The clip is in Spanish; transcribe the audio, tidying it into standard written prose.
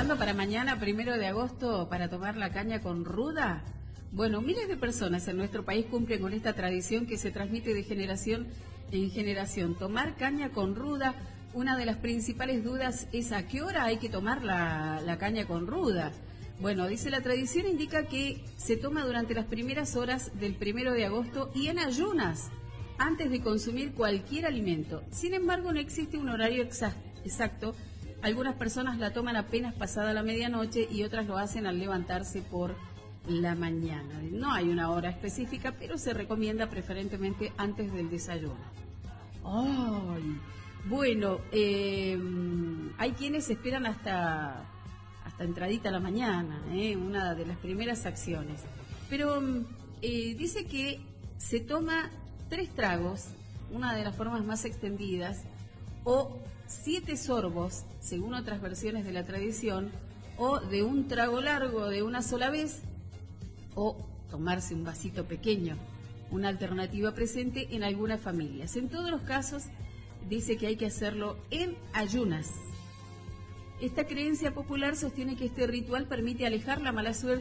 preparando para mañana, 1 de agosto, para tomar la caña con ruda? Bueno, miles de personas en nuestro país cumplen con esta tradición que se transmite de generación en generación. Tomar caña con ruda, una de las principales dudas es a qué hora hay que tomar la caña con ruda. Bueno, dice la tradición indica que se toma durante las primeras horas del 1 de agosto y en ayunas, antes de consumir cualquier alimento. Sin embargo, no existe un horario exacto. Algunas personas la toman apenas pasada la medianoche y otras lo hacen al levantarse por la mañana. No hay una hora específica, pero se recomienda preferentemente antes del desayuno. ¡Ay! Bueno, hay quienes esperan hasta entradita la mañana, una de las primeras acciones. Pero dice que se toma 3 tragos, una de las formas más extendidas, o 7 sorbos, según otras versiones de la tradición, o de un trago largo de una sola vez, o tomarse un vasito pequeño, una alternativa presente en algunas familias. En todos los casos, dice que hay que hacerlo en ayunas. Esta creencia popular sostiene que este ritual permite alejar la mala suerte